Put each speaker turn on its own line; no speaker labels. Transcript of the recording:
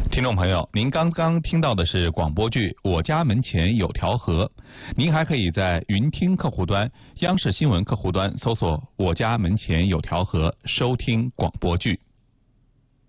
听众朋友，您刚刚听到的是广播剧《我家门前有条河》，您还可以在云听客户端、央视新闻客户端搜索“我家门前有条河”收听广播剧。